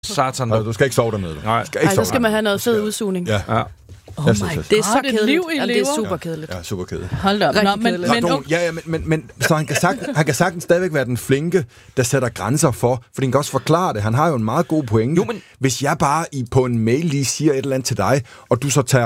Satan. Du skal ikke sove dernede. Nej, så skal man have noget fed udsugning. Ja. Oh my, det er så kedeligt. Det er super kedeligt. Ja, super kedeligt. Hold op. Men så han kan sagtens stadigvæk være den flinke, der sætter grænser for, for han kan også forklare det. Han har jo en meget god pointe. Jo, men hvis jeg bare på en mail lige siger et eller andet til dig, og du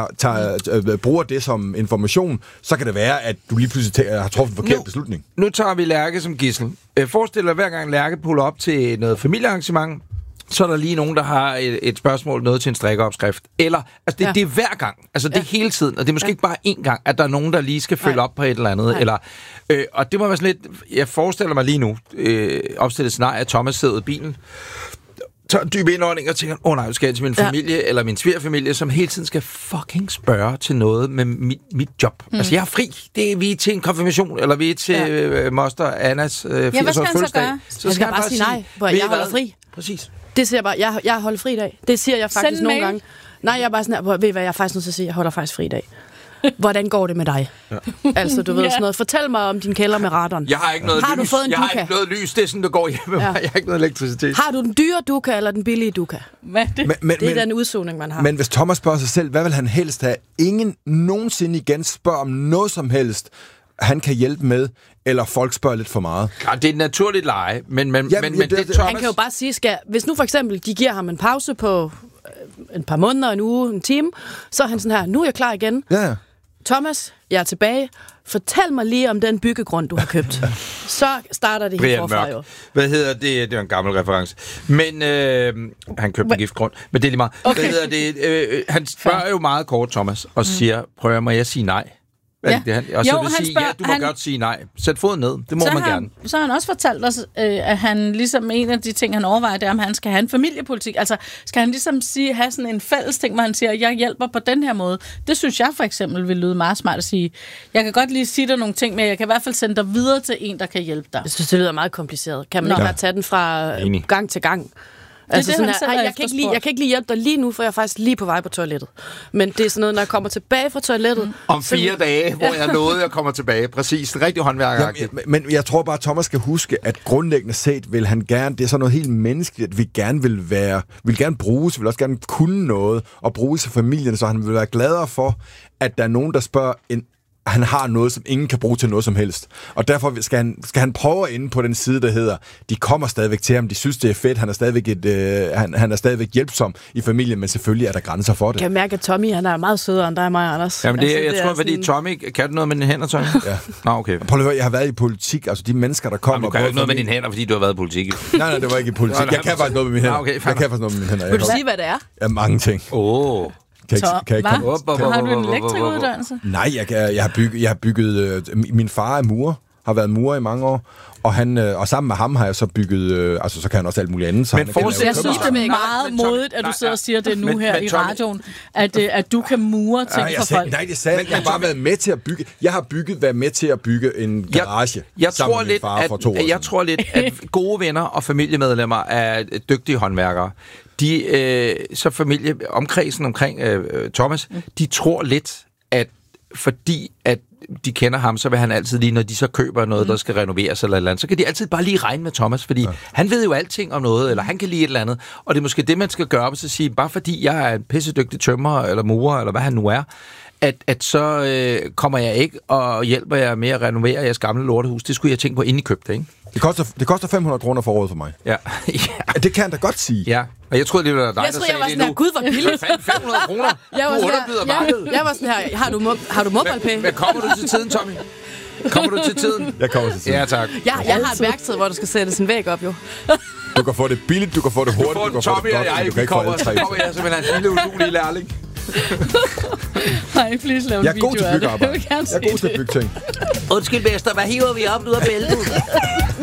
så bruger det som information, så kan det være, at du lige pludselig har truffet en forkert beslutning. Nu tager vi Lærke som gidsel. Forestil dig, hver gang Lærke puller op til noget familiearrangement, så er der lige nogen, der har et spørgsmål, noget til en strikkeopskrift. Eller, altså det er hver gang. Altså det er hele tiden. Og det er måske ikke bare én gang, at der er nogen, der lige skal følge op på et eller andet. Eller, og det må være sådan lidt... Jeg forestiller mig lige nu, opstillet scenarie, at Thomas sidder i bilen, tager en dyb indånding og tænker, nej, nu skal jeg til min familie, eller min svigerfamilie, som hele tiden skal fucking spørge til noget med mit job. Altså, jeg er fri. Vi er til en konfirmation, eller vi er til moster Annas 80-års fødselsdag. Så skal jeg bare sige nej, hvor jeg holder fri. Præcis. Det siger jeg bare, jeg holder fri i dag. Det siger jeg faktisk nogle gange. Nej, jeg er bare sådan her, ved hvad, jeg er faktisk nødt til at sige, jeg holder faktisk fri i dag. Hvordan går det med dig? Ja. Altså, du ved sådan noget. Fortæl mig om din kælder med radaren. Jeg har ikke noget lys. Jeg har ikke noget lys. Det er sådan, det går hjemme med mig. Jeg har ikke noget elektricitet. Har du den dyre duka eller den billige duka? Hvad det er den udsugning, man har. Men hvis Thomas spørger sig selv, hvad vil han helst have? Ingen nogensinde igen spørger om noget som helst, han kan hjælpe med, eller folk spørger lidt for meget. Ja, det er et naturligt leje, men det Thomas... Han kan jo bare sige, hvis nu for eksempel, de giver ham en pause på et par måneder, en uge, en time, så er han sådan her, nu er jeg klar igen. Ja. Thomas, jeg er tilbage. Fortæl mig lige om den byggegrund, du har købt. Så starter det helt forfra jo. Hvad hedder det? Det er en gammel reference. Men han købte en giftgrund. Men det er lige meget. Okay. Hvad hedder det? Han spørger jo meget kort, Thomas, og siger, prøver må jeg sige nej? Ja. Og så vil sige, du må godt sige nej. Sæt foden ned, det må man gerne. Så har han også fortalt os, at han ligesom en af de ting, han overvejer, det er, om han skal have en familiepolitik. Altså, skal han ligesom have sådan en fælles ting, hvor han siger, jeg hjælper på den her måde. Det synes jeg for eksempel vil lyde meget smart at sige. Jeg kan godt lige sige dig nogle ting, men jeg kan i hvert fald sende dig videre til en, der kan hjælpe dig. Jeg synes, det lyder meget kompliceret. Kan man ikke bare tage den fra gang til gang? Altså sådan her, jeg kan ikke lige hjælpe dig lige nu, for jeg er faktisk lige på vej på toilettet. Men det er sådan noget, når jeg kommer tilbage fra toilettet... Om 4 dage, hvor jeg nåede, jeg kommer tilbage. Præcis, det er rigtig håndværkeragtigt. Men jeg tror bare, at Thomas skal huske, at grundlæggende set vil han gerne... Det er sådan noget helt menneskeligt, at vi gerne vil gerne bruges, vil også gerne kunne noget, og bruge sig familien, så han vil være gladere for, at der er nogen, der spørger han har noget, som ingen kan bruge til noget som helst. Og derfor skal han prøve at inde på den side, der hedder, de kommer stadigvæk til ham, de synes, det er fedt, han er stadigvæk hjælpsom i familien, men selvfølgelig er der grænser for det. Kan jeg mærke, at Tommy, han er meget sødere end dig og mig, Anders. Jamen jeg tror, fordi Tommy, kan du noget med dine hænder, Tommy? Ja. Nå, okay. Prøv at høre, jeg har været i politik, altså de mennesker, der kommer... Du kan jo ikke noget med dine hænder, fordi du har været i politik. Nej, det var ikke i politik. Jeg kan faktisk noget med mine hænder. Jeg kan faktisk noget med mine hænder. Vil du sige, hvad det er? Ja, mange ting. Har du en elektrikeruddannelse? Nej, jeg har bygget min far er murer, har været murer i mange år, og sammen med ham har jeg så bygget, så kan han også alt muligt andet. Men jeg synes, det er meget modigt, at du sidder og siger det nu her i radioen, at du kan mure ting for folk. Nej, det sagde jeg. Jeg har bare været med til at bygge. Jeg har været med til at bygge en garage sammen med min far for 2 år siden. Jeg tror lidt, at gode venner og familiemedlemmer er dygtige håndværkere. Så familieomkredsen omkring Thomas, de tror lidt, at fordi at de kender ham, så vil han altid lige, når de så køber noget, der skal renoveres eller et eller andet, så kan de altid bare lige regne med Thomas, fordi han ved jo alting om noget, eller han kan lide et eller andet, og det er måske det, man skal gøre op og så sige, bare fordi jeg er en pissedygtig tømrer, eller murer, eller hvad han nu er, at så kommer jeg ikke og hjælper jer med at renovere jeres gamle lortehus. Det skulle jeg tænke på, inden I købte, ikke? Det koster 500 kroner for året for mig. Ja. Det kan han da godt sige. Ja, og jeg troede, det var dig, der sagde det nu. Gud, hvor billigt. 500 kroner? Jeg var sådan her, har du MobilePay? Men kommer du til tiden, Tommy? Kommer du til tiden? Jeg kommer til tiden. Ja, tak. Jeg har et værksted, hvor du skal sætte sin væg op, jo. Du kan få det billigt, du kan få det hurtigt, du kan få det godt, du kan ikke få alle tre. Kommer jeg simpelthen en lille udulig lærling. Nej, please lave en video af det. Jeg er god til byggearbejde. Jeg er god til at bygge ting. Undskyld, Mester, hvad hiver vi op ud af bæltet?